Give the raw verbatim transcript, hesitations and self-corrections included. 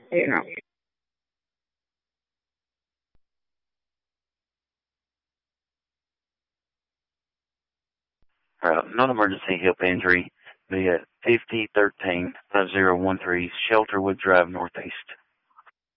you know. Uh, non-emergency hip injury. Be at fifty thirteen five zero one three Shelterwood Drive Northeast.